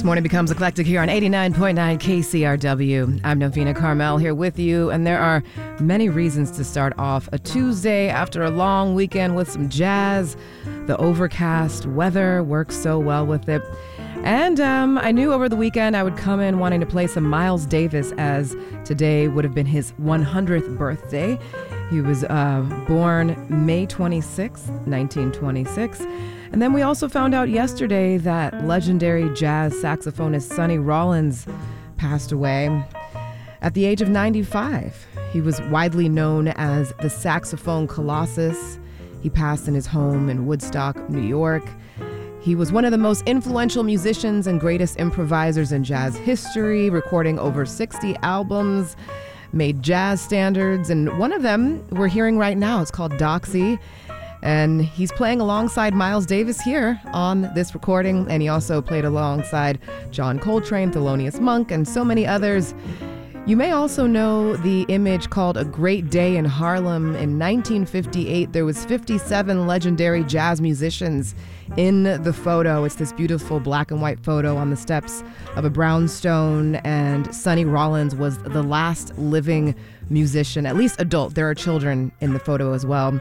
Morning Becomes Eclectic here on 89.9 KCRW. I'm Novena Carmel here with you, and there are many reasons to start off a Tuesday after a long weekend with some jazz. The overcast weather works so well with it. And I knew over the weekend I would come in wanting to play some Miles Davis, as today would have been his 100th birthday. He was born May 26, 1926. And then we also found out yesterday that legendary jazz saxophonist Sonny Rollins passed away at the age of 95. He was widely known as the saxophone colossus. He passed in his home in Woodstock, New York. He was one of the most influential musicians and greatest improvisers in jazz history, recording over 60 albums, made jazz standards, and one of them we're hearing right now. It's called Doxy. And he's playing alongside Miles Davis here on this recording. And he also played alongside John Coltrane, Thelonious Monk, and so many others. You may also know the image called A Great Day in Harlem. In 1958, there was 57 legendary jazz musicians in the photo. It's this beautiful black and white photo on the steps of a brownstone, and Sonny Rollins was the last living musician, at least adult. There are children in the photo as well.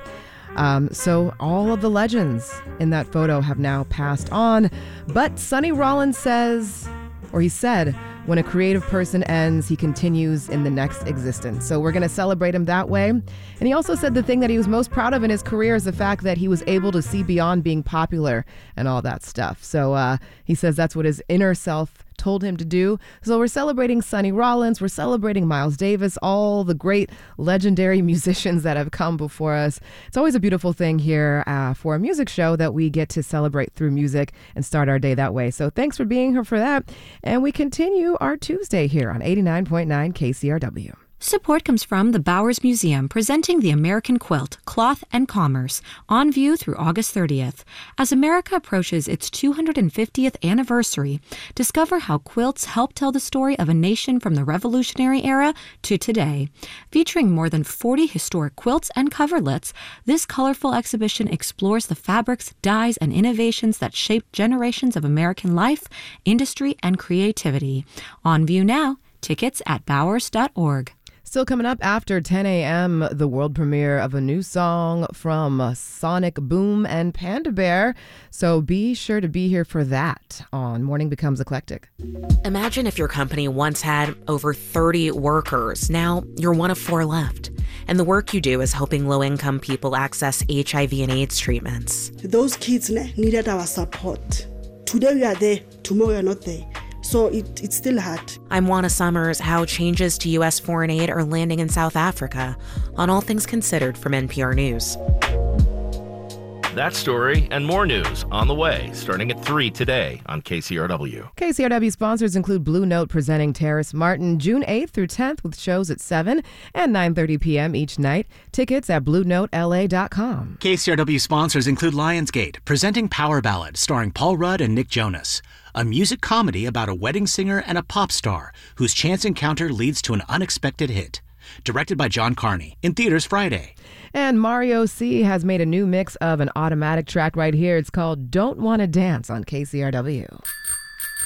So all of the legends in that photo have now passed on. But Sonny Rollins says, or he said, when a creative person ends, he continues in the next existence. So we're going to celebrate him that way. And he also said the thing that he was most proud of in his career is the fact that he was able to see beyond being popular and all that stuff. So he says that's what his inner self told him to do. So we're celebrating Sonny Rollins, we're celebrating Miles Davis, all the great legendary musicians that have come before us. It's always a beautiful thing here for a music show that we get to celebrate through music and start our day that way. So thanks for being here for that. And we continue our Tuesday here on 89.9 KCRW. Support comes from the Bowers Museum, presenting the American quilt, cloth, and commerce, on view through August 30th. As America approaches its 250th anniversary, discover how quilts help tell the story of a nation from the Revolutionary era to today. Featuring more than 40 historic quilts and coverlets, this colorful exhibition explores the fabrics, dyes, and innovations that shaped generations of American life, industry, and creativity. On view now. Tickets at bowers.org. Still coming up after 10 a.m., the world premiere of a new song from Sonic Boom and Panda Bear. So be sure to be here for that on Morning Becomes Eclectic. Imagine if your company once had over 30 workers. Now you're one of 4 left. And the work you do is helping low-income people access HIV and AIDS treatments. Those kids needed our support. Today we are there, tomorrow we are not there. So it's still hard. I'm Juana Summers. How changes to U.S. foreign aid are landing in South Africa on All Things Considered from NPR News. That story and more news on the way, starting at 3 today on KCRW. KCRW sponsors include Blue Note presenting Terrace Martin June 8th through 10th with shows at 7 and 9:30 p.m. each night. Tickets at BlueNoteLA.com. KCRW sponsors include Lionsgate presenting Power Ballad starring Paul Rudd and Nick Jonas, a music comedy about a wedding singer and a pop star whose chance encounter leads to an unexpected hit. Directed by John Carney, in theaters Friday. And Mario C. has made a new mix of an automatic track right here. It's called Don't Wanna Dance on KCRW.